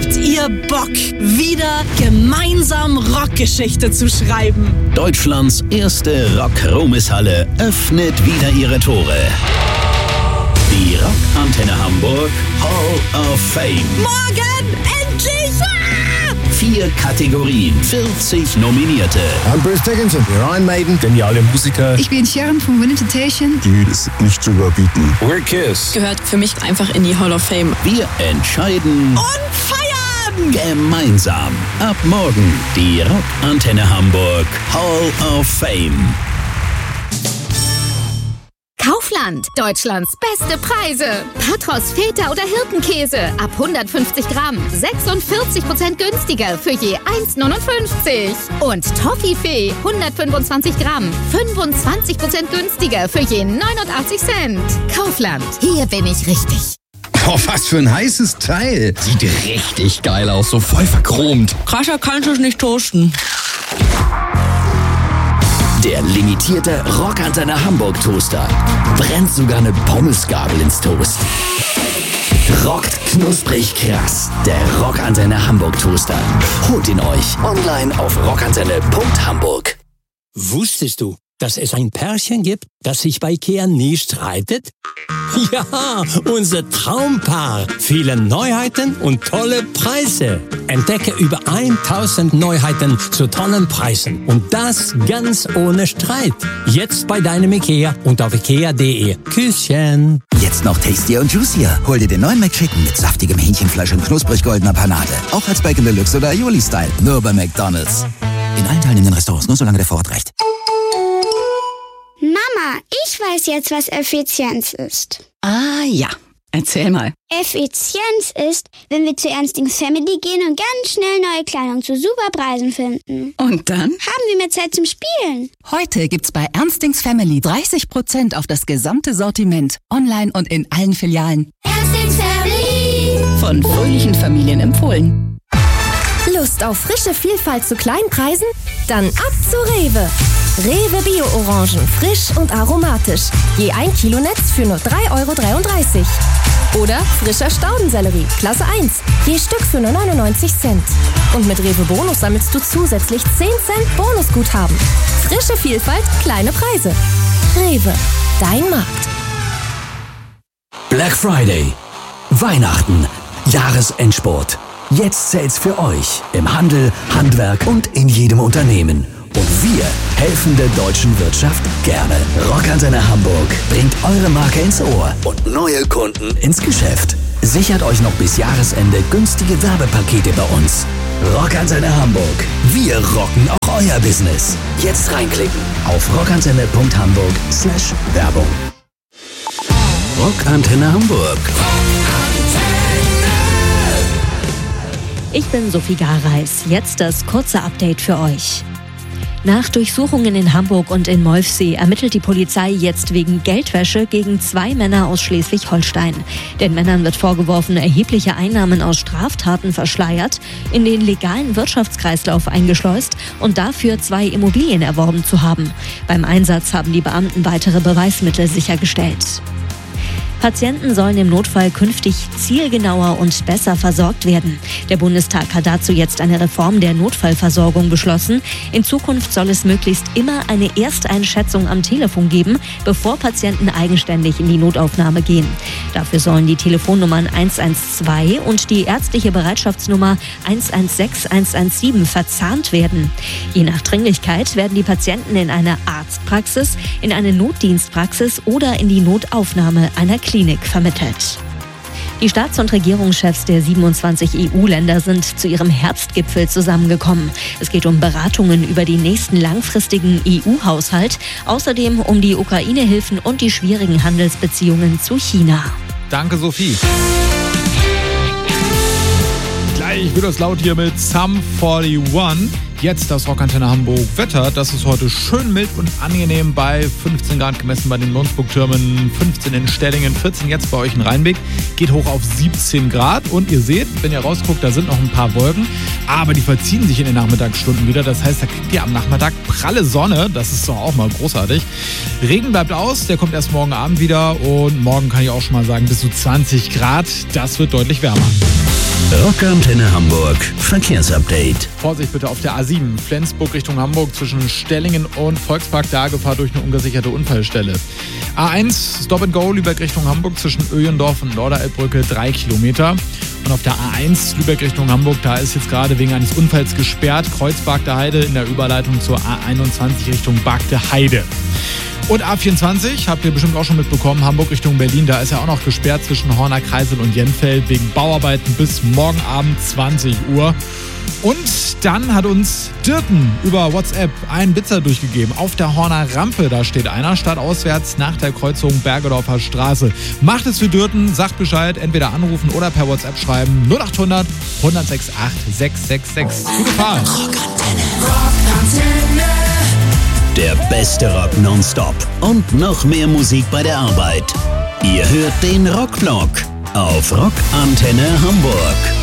Habt ihr Bock, wieder gemeinsam Rockgeschichte zu schreiben? Deutschlands erste Rock-Ruhmeshalle öffnet wieder ihre Tore. Die Rockantenne Hamburg Hall of Fame. Morgen endlich! 4 Kategorien, 40 Nominierte. I'm Bruce Dickinson, wir Iron Maiden, geniale Musiker. Ich bin Sharon von Winter Temptation. Die ist nicht zu überbieten. We're Kiss. Gehört für mich einfach in die Hall of Fame. Wir entscheiden Und feiern! gemeinsam. Ab morgen die Rockantenne Hamburg Hall of Fame. Kaufland, Deutschlands beste Preise. Patros, Feta oder Hirtenkäse ab 150 Gramm, 46% günstiger für je 1,59. Und Toffifee, 125 Gramm, 25% günstiger für je 89 Cent. Kaufland, hier bin ich richtig. Oh, was für ein heißes Teil. Sieht richtig geil aus, so voll verchromt. Krasser kannst du es nicht toasten. Der limitierte Rockantenne Hamburg Toaster brennt sogar eine Pommesgabel ins Toast. Rockt knusprig krass, der Rockantenne Hamburg Toaster. Holt ihn euch online auf rockantenne.hamburg. Wusstest du, dass es ein Pärchen gibt, das sich bei IKEA nie streitet? Ja, unser Traumpaar. Viele Neuheiten und tolle Preise. Entdecke über 1000 Neuheiten zu tollen Preisen. Und das ganz ohne Streit. Jetzt bei deinem IKEA und auf ikea.de. Küsschen. Jetzt noch tastier und juicier. Hol dir den neuen McChicken mit saftigem Hähnchenfleisch und knusprig goldener Panade. Auch als Bacon Deluxe oder Aioli-Style. Nur bei McDonald's. In allen teilnehmenden Restaurants, nur solange der Vorrat reicht. Mama, ich weiß jetzt, was Effizienz ist. Ah ja, erzähl mal. Effizienz ist, wenn wir zu Ernstings Family gehen und ganz schnell neue Kleidung zu super Preisen finden. Und dann? Haben wir mehr Zeit zum Spielen. Heute gibt's bei Ernstings Family 30% auf das gesamte Sortiment. Online und in allen Filialen. Ernstings Family. Von fröhlichen Familien empfohlen. Lust auf frische Vielfalt zu kleinen Preisen? Dann ab zu Rewe. Rewe Bio-Orangen, frisch und aromatisch. Je 1 Kilo Netz für nur 3,33 €. Oder frischer Staudensellerie, Klasse 1, je Stück für nur 99 Cent. Und mit Rewe Bonus sammelst du zusätzlich 10 Cent Bonusguthaben. Frische Vielfalt, kleine Preise. Rewe, dein Markt. Black Friday, Weihnachten, Jahresendsport. Jetzt zählt's für euch im Handel, Handwerk und in jedem Unternehmen. Und wir helfen der deutschen Wirtschaft gerne. Rockantenne Hamburg bringt eure Marke ins Ohr und neue Kunden ins Geschäft. Sichert euch noch bis Jahresende günstige Werbepakete bei uns. Rockantenne Hamburg. Wir rocken auch euer Business. Jetzt reinklicken auf rockantenne.hamburg/Werbung. Rockantenne Hamburg. Ich bin Sophie Gareis. Jetzt das kurze Update für euch. Nach Durchsuchungen in Hamburg und in Molfsee ermittelt die Polizei jetzt wegen Geldwäsche gegen 2 Männer aus Schleswig-Holstein. Den Männern wird vorgeworfen, erhebliche Einnahmen aus Straftaten verschleiert, in den legalen Wirtschaftskreislauf eingeschleust und dafür 2 Immobilien erworben zu haben. Beim Einsatz haben die Beamten weitere Beweismittel sichergestellt. Patienten sollen im Notfall künftig zielgenauer und besser versorgt werden. Der Bundestag hat dazu jetzt eine Reform der Notfallversorgung beschlossen. In Zukunft soll es möglichst immer eine Ersteinschätzung am Telefon geben, bevor Patienten eigenständig in die Notaufnahme gehen. Dafür sollen die Telefonnummern 112 und die ärztliche Bereitschaftsnummer 116-117 verzahnt werden. Je nach Dringlichkeit werden die Patienten in eine Arztpraxis, in eine Notdienstpraxis oder in die Notaufnahme einer Klinik vermittelt. Die Staats- und Regierungschefs der 27 EU-Länder sind zu ihrem Herbstgipfel zusammengekommen. Es geht um Beratungen über den nächsten langfristigen EU-Haushalt, außerdem um die Ukraine-Hilfen und die schwierigen Handelsbeziehungen zu China. Danke, Sophie. Gleich wird es laut hier mit Sum 41. Jetzt das Rockantenne Hamburg Wetter. Das ist heute schön mild und angenehm bei 15 Grad gemessen bei den Lohnsburg-Türmen, 15 in Stellingen, 14 jetzt bei euch in Rheinbeck. Geht hoch auf 17 Grad und ihr seht, wenn ihr rausguckt, da sind noch ein paar Wolken, aber die verziehen sich in den Nachmittagsstunden wieder. Das heißt, da kriegt ihr am Nachmittag pralle Sonne. Das ist doch auch mal großartig. Regen bleibt aus, der kommt erst morgen Abend wieder und morgen kann ich auch schon mal sagen, bis zu 20 Grad. Das wird deutlich wärmer. Rockantenne Hamburg Verkehrsupdate. Vorsicht bitte auf der A7 Flensburg Richtung Hamburg zwischen Stellingen und Volkspark, da Gefahr durch eine ungesicherte Unfallstelle. A1 Stop and Go Lübeck Richtung Hamburg zwischen Öjendorf und Norderelbbrücke 3 Kilometer. Und auf der A1 Lübeck Richtung Hamburg, da ist jetzt gerade wegen eines Unfalls gesperrt. Kreuzbarkter Heide in der Überleitung zur A21 Richtung Barkte Heide. Und A24, habt ihr bestimmt auch schon mitbekommen, Hamburg Richtung Berlin, da ist ja auch noch gesperrt zwischen Horner Kreisel und Jenfeld wegen Bauarbeiten bis morgen Abend 20 Uhr. Und dann hat uns Dirten über WhatsApp einen Blitzer durchgegeben. Auf der Horner Rampe, da steht einer, stadtauswärts nach der Kreuzung Bergedorfer Straße. Macht es für Dirten, sagt Bescheid, entweder anrufen oder per WhatsApp schreiben. 0800 106 8666. Gute Fahrt. Rockantenne. Der beste Rock nonstop und noch mehr Musik bei der Arbeit. Ihr hört den Rockvlog auf Rockantenne Hamburg.